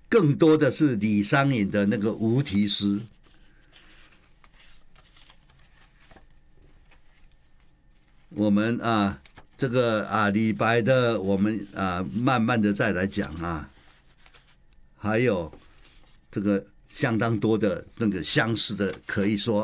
更多的是李商隐的那个无题诗。我们这个李白的，我们慢慢的再来讲还有这个相当多的那个相似的，可以说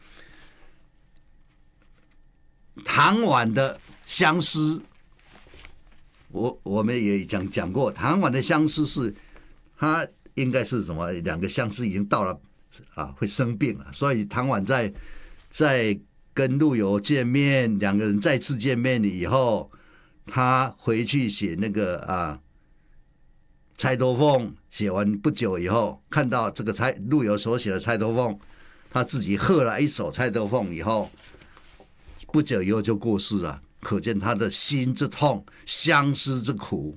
唐婉的相思，我们也讲过，唐婉的相思是他应该是什么？两个相思已经到了会生病了，所以唐婉在跟陆游见面，两个人再次见面以后，他回去写那个钗头凤，写完不久以后，看到这个陆游所写的钗头凤，他自己和了一首钗头凤以后，不久以后就过世了，可见他的心之痛，相思之苦。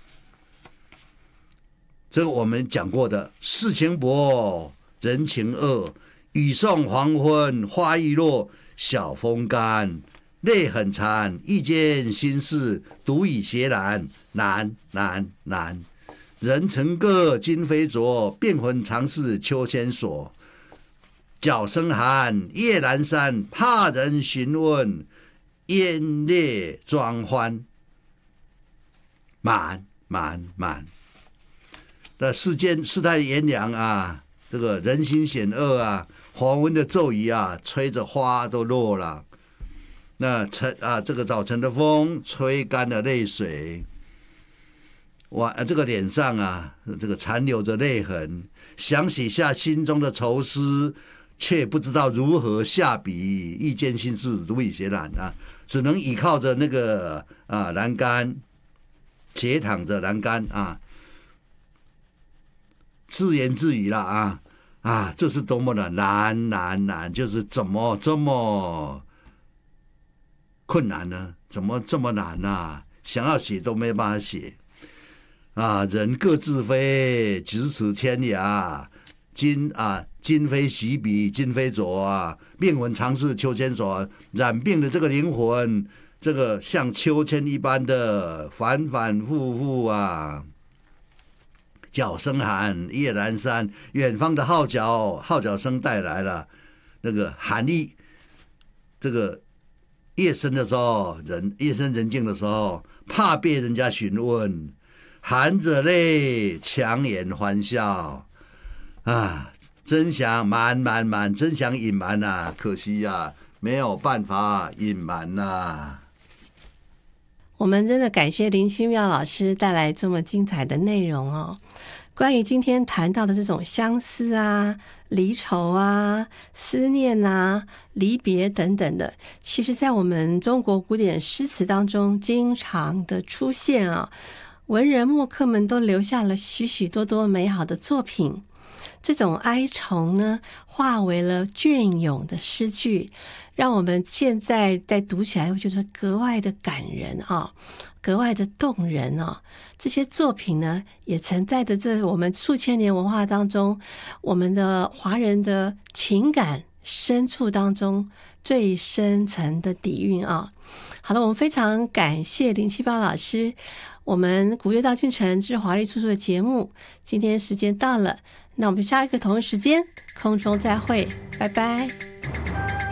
这个我们讲过的，世情薄，人情恶，雨送黄昏，花易落，晓风干，泪很残，一间心事，独倚斜栏，难难难。人成各，今非昨，变魂常是秋千索。角声寒，夜阑珊，怕人询问，烟烈装欢。满满满。世态炎凉这个人心险恶黄昏的骤雨吹着花都落了。那这个早晨的风吹干了泪水，这个脸上这个残留着泪痕，想写下心中的愁思，却不知道如何下笔，一间心事独倚斜栏只能倚靠着那个栏杆，斜躺着栏杆自言自语了这是多么的难，就是怎么这么困难呢？怎么这么难想要写都没办法写人各自飞，咫尺天涯。今非昔比，今非昨变魂常是秋千索。染病的这个灵魂，这个像秋千一般的反反复复角声寒，夜阑珊，远方的号角声带来了那个寒意。这个夜深的时候，夜深人静的时候，怕被人家询问，含着泪强颜欢笑真想瞒，真想隐瞒可惜没有办法隐瞒我们真的感谢林清妙老师带来这么精彩的内容关于今天谈到的这种相思离愁思念离别等等的，其实在我们中国古典诗词当中经常的出现文人墨客们都留下了许许多多美好的作品。这种哀愁呢，化为了隽永的诗句，让我们现在在读起来会觉得格外的感人格外的动人这些作品呢，也承载着这我们数千年文化当中，我们的华人的情感深处当中最深层的底蕴好了，我们非常感谢林清标老师。我们古乐造京城之华丽出处的节目，今天时间到了，那我们下一个同一时间空中再会，拜拜。